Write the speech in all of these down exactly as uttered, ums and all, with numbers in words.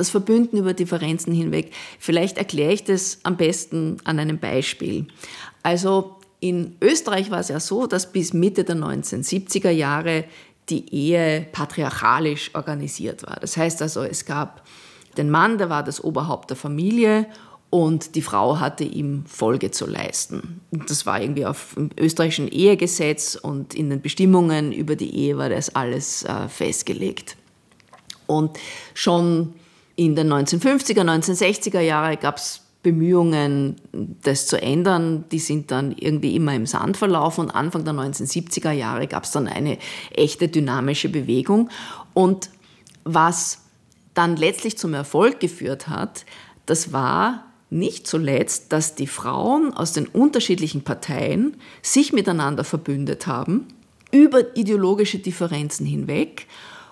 das Verbünden über Differenzen hinweg. Vielleicht erkläre ich das am besten an einem Beispiel. Also in Österreich war es ja so, dass bis Mitte der neunzehnhundertsiebziger Jahre die Ehe patriarchalisch organisiert war. Das heißt also, es gab den Mann, der war das Oberhaupt der Familie, und die Frau hatte ihm Folge zu leisten. Und das war irgendwie auf dem österreichischen Ehegesetz und in den Bestimmungen über die Ehe war das alles äh, festgelegt. Und schon in den neunzehnhundertfünfziger, neunzehnhundertsechziger Jahren gab es Bemühungen, das zu ändern. Die sind dann irgendwie immer im Sand verlaufen. Und Anfang der neunzehnhundertsiebziger Jahre gab es dann eine echte dynamische Bewegung. Und was dann letztlich zum Erfolg geführt hat, das war nicht zuletzt, dass die Frauen aus den unterschiedlichen Parteien sich miteinander verbündet haben, über ideologische Differenzen hinweg,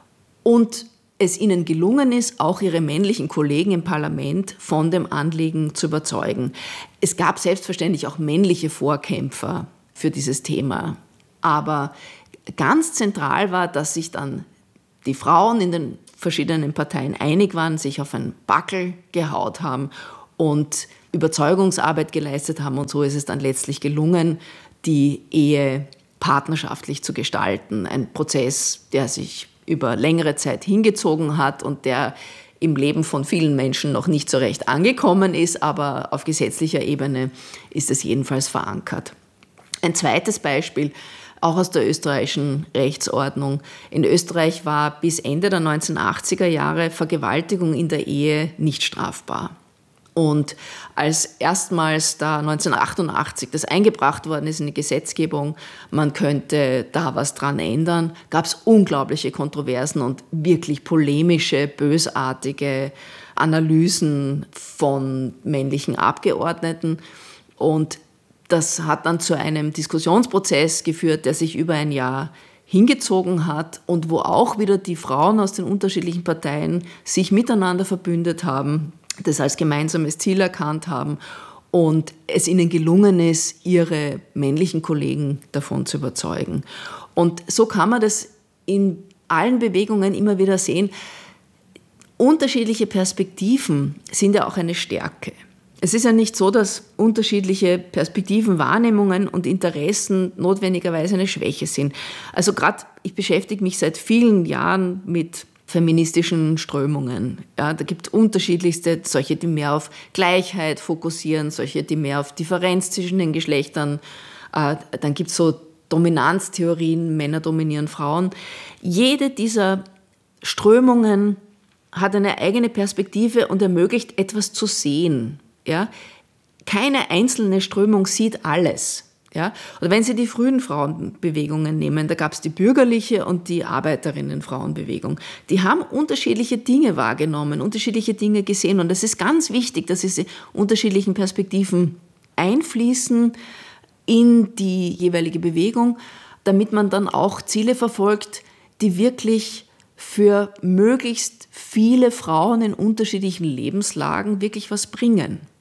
und es ihnen gelungen ist, auch ihre männlichen Kollegen im Parlament von dem Anliegen zu überzeugen. Es gab selbstverständlich auch männliche Vorkämpfer für dieses Thema, aber ganz zentral war, dass sich dann die Frauen in den verschiedenen Parteien einig waren, sich auf einen Backel gehaut haben und Überzeugungsarbeit geleistet haben. Und so ist es dann letztlich gelungen, die Ehe partnerschaftlich zu gestalten. Ein Prozess, der sich über längere Zeit hingezogen hat und der im Leben von vielen Menschen noch nicht so recht angekommen ist, aber auf gesetzlicher Ebene ist es jedenfalls verankert. Ein zweites Beispiel, auch aus der österreichischen Rechtsordnung. In Österreich war bis Ende der neunzehnhundertachtziger Jahre Vergewaltigung in der Ehe nicht strafbar. Und als erstmals da neunzehnhundertachtundachtzig das eingebracht worden ist in die Gesetzgebung, man könnte da was dran ändern, gab es unglaubliche Kontroversen und wirklich polemische, bösartige Analysen von männlichen Abgeordneten. Und das hat dann zu einem Diskussionsprozess geführt, der sich über ein Jahr hingezogen hat und wo auch wieder die Frauen aus den unterschiedlichen Parteien sich miteinander verbündet haben, das als gemeinsames Ziel erkannt haben und es ihnen gelungen ist, ihre männlichen Kollegen davon zu überzeugen. Und so kann man das in allen Bewegungen immer wieder sehen. Unterschiedliche Perspektiven sind ja auch eine Stärke. Es ist ja nicht so, dass unterschiedliche Perspektiven, Wahrnehmungen und Interessen notwendigerweise eine Schwäche sind. Also gerade, ich beschäftige mich seit vielen Jahren mit feministischen Strömungen. Ja, da gibt es unterschiedlichste, solche, die mehr auf Gleichheit fokussieren, solche, die mehr auf Differenz zwischen den Geschlechtern. Äh, dann gibt es so Dominanztheorien, Männer dominieren Frauen. Jede dieser Strömungen hat eine eigene Perspektive und ermöglicht, etwas zu sehen. Ja? Keine einzelne Strömung sieht alles. Ja? Oder wenn Sie die frühen Frauenbewegungen nehmen, da gab es die bürgerliche und die Arbeiterinnen-Frauenbewegung. Die haben unterschiedliche Dinge wahrgenommen, unterschiedliche Dinge gesehen. Und es ist ganz wichtig, dass diese unterschiedlichen Perspektiven einfließen in die jeweilige Bewegung, damit man dann auch Ziele verfolgt, die wirklich für möglichst viele Frauen in unterschiedlichen Lebenslagen wirklich was bringen.